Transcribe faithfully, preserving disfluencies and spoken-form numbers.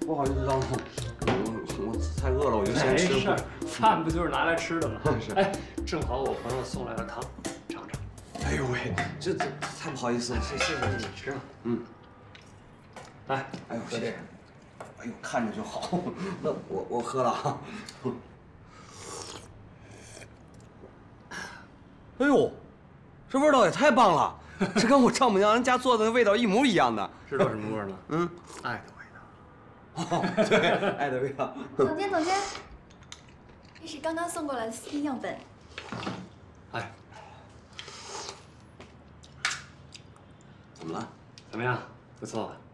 不好意思，张总，我我太饿了，我就先吃。 没事，饭不就是拿来吃的吗？ 是。 哎，正好我朋友送来了汤，尝尝。 哎呦喂，这这太不好意思了， 谢谢你，你吃吧。 嗯。 来， 哎呦， 喝这个。 哎呦，看着就好。那我我喝了啊。哎呦，这味道也太棒了！这跟我丈母娘家做的味道一模一样的。 知道什么味儿吗？ 嗯， 爱的味道。哦，对，爱的味道。 总监，总监，这是刚刚送过来的私密样本。 哎， 怎么了？ 怎么样？不错吧？